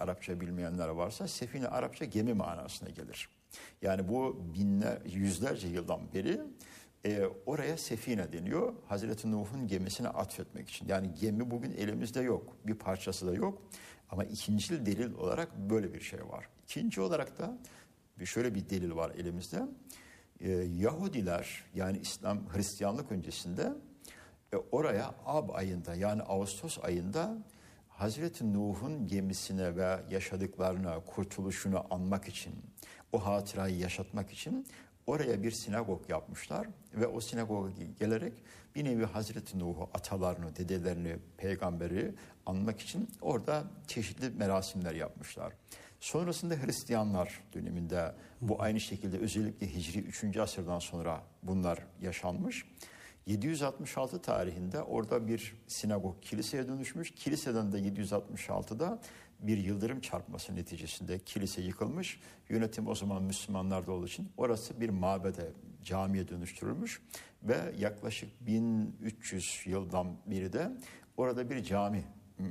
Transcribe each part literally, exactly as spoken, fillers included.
Arapça bilmeyenler varsa sefine Arapça gemi manasına gelir. Yani bu binler, yüzlerce yıldan beri e, oraya sefine deniyor. Hazreti Nuh'un gemisine atfetmek için. Yani gemi bugün elimizde yok. Bir parçası da yok. Ama ikinci delil olarak böyle bir şey var. İkinci olarak da bir şöyle bir delil var elimizde. E, Yahudiler yani İslam Hristiyanlık öncesinde e, oraya Ab ayında yani Ağustos ayında Hazreti Nuh'un gemisine ve yaşadıklarına, kurtuluşunu anmak için, o hatırayı yaşatmak için oraya bir sinagog yapmışlar ve o sinagoga gelerek bir nevi Hazreti Nuh'u, atalarını, dedelerini, peygamberi anmak için orada çeşitli merasimler yapmışlar. Sonrasında Hristiyanlar döneminde bu aynı şekilde özellikle Hicri üçüncü asırdan sonra bunlar yaşanmış. yedi yüz altmış altı tarihinde orada bir sinagog kiliseye dönüşmüş. Kiliseden de yedi yüz altmış altıda bir yıldırım çarpması neticesinde kilise yıkılmış. Yönetim o zaman Müslümanlarda olduğu için orası bir mabede, camiye dönüştürülmüş. Ve yaklaşık bin üç yüz yıldan beri de orada bir cami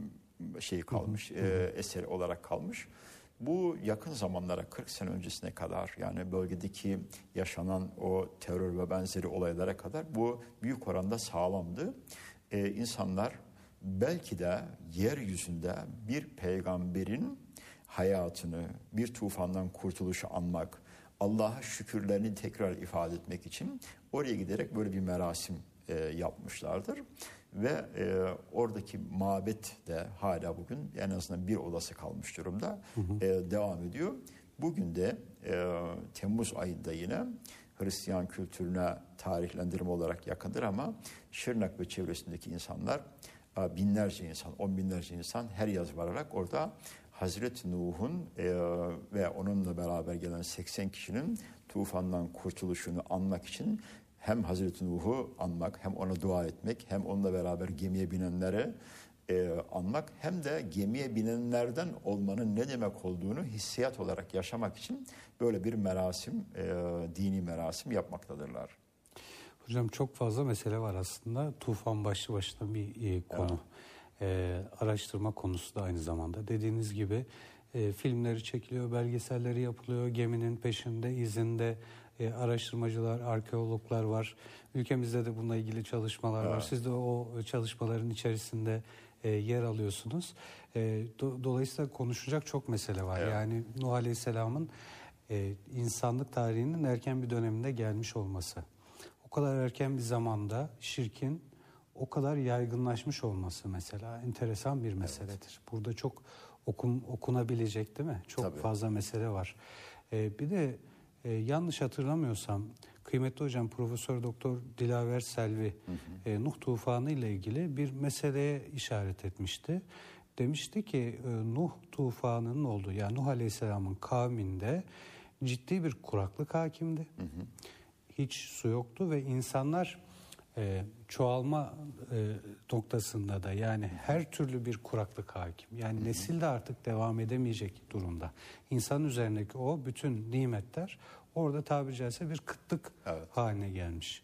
şey kalmış, e, eser olarak kalmış. Bu yakın zamanlara kırk sene öncesine kadar yani bölgedeki yaşanan o terör ve benzeri olaylara kadar bu büyük oranda sağlamdı. Ee, insanlar belki de yeryüzünde bir peygamberin hayatını, bir tufandan kurtuluşu anmak, Allah'a şükürlerini tekrar ifade etmek için oraya giderek böyle bir merasim e, yapmışlardır. Ve e, oradaki mabet de hala bugün en azından bir odası kalmış durumda hı hı. E, devam ediyor. Bugün de e, Temmuz ayında yine Hristiyan kültürüne tarihlendirme olarak yakındır ama Şırnak ve çevresindeki insanlar binlerce insan, on binlerce insan her yaz vararak orada Hazreti Nuh'un e, ve onunla beraber gelen seksen kişinin tufandan kurtuluşunu anmak için hem Hazreti Nuh'u anmak, hem ona dua etmek, hem onunla beraber gemiye binenlere e, anmak, hem de gemiye binenlerden olmanın ne demek olduğunu hissiyat olarak yaşamak için böyle bir merasim, e, dini merasim yapmaktadırlar. Hocam çok fazla mesele var aslında. Tufan başlı başına bir e, konu. Evet. E, araştırma konusu da aynı zamanda. Dediğiniz gibi e, filmleri çekiliyor, belgeselleri yapılıyor, geminin peşinde, izinde e, araştırmacılar, arkeologlar var. Ülkemizde de bununla ilgili çalışmalar evet. var. Siz de o çalışmaların içerisinde e, yer alıyorsunuz. E, do, dolayısıyla konuşacak çok mesele var. Evet. Yani Nuh Aleyhisselam'ın e, insanlık tarihinin erken bir döneminde gelmiş olması. O kadar erken bir zamanda şirkin o kadar yaygınlaşmış olması mesela enteresan bir meseledir. Evet. Burada çok okum, okunabilecek değil mi? Çok Tabii. fazla mesele var. Ee, bir de e, yanlış hatırlamıyorsam kıymetli hocam Profesör Doktor Dilaver Selvi hı hı. E, Nuh tufanı ile ilgili bir meseleye işaret etmişti. Demişti ki e, Nuh tufanının olduğu yani Nuh Aleyhisselam'ın kavminde ciddi bir kuraklık hakimdi. Hı hı. Hiç su yoktu ve insanlar e, çoğalma e, noktasında da yani her türlü bir kuraklık hakim. Yani nesil de artık devam edemeyecek durumda. İnsan üzerindeki o bütün nimetler orada tabiri caizse bir kıtlık evet. haline gelmiş.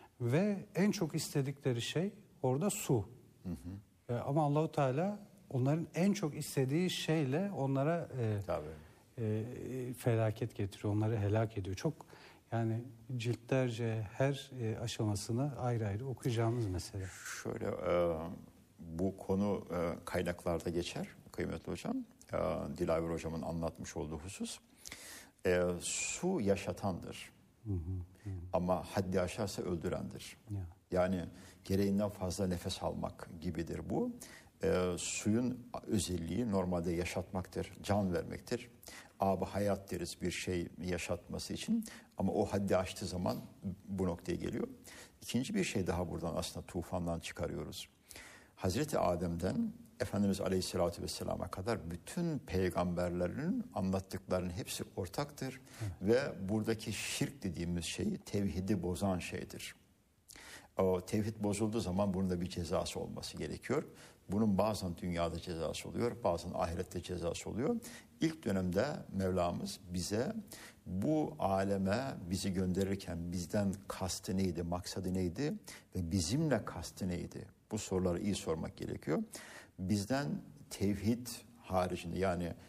Ve en çok istedikleri şey orada su. Hı hı. E, ama Allahu Teala onların en çok istediği şeyle onlara e, e, felaket getiriyor. Onları helak ediyor. Çok yani ciltlerce her e, aşamasını ayrı ayrı okuyacağımız mesele. Şöyle e, bu konu e, kaynaklarda geçer kıymetli hocam. E, Dilaver hocamın anlatmış olduğu husus. E, su yaşatandır. Hı hı, hı. Ama haddi aşarsa öldürendir. Ya. Yani gereğinden fazla nefes almak gibidir bu. E, suyun özelliği normalde yaşatmaktır, can vermektir. Ab-ı hayat deriz bir şey yaşatması için ama o haddi aştığı zaman bu noktaya geliyor. İkinci bir şey daha buradan aslında tufandan çıkarıyoruz. Hazreti Adem'den Efendimiz Aleyhisselatü Vesselam'a kadar bütün peygamberlerin anlattıklarının hepsi ortaktır. Hı. Ve buradaki şirk dediğimiz şey tevhidi bozan şeydir. O tevhid bozulduğu zaman bunun da bir cezası olması gerekiyor. Bunun bazen dünyada cezası oluyor, bazen ahirette cezası oluyor. İlk dönemde Mevlamız bize bu aleme bizi gönderirken bizden kastı neydi, maksadı neydi ve bizimle kastı neydi? Bu soruları iyi sormak gerekiyor. Bizden tevhid haricinde yani